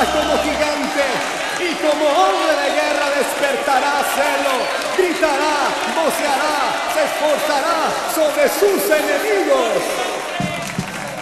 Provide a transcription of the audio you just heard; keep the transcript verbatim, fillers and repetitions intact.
Levantará como gigante y como hombre de guerra despertará celo, gritará, voceará, se esforzará sobre sus enemigos.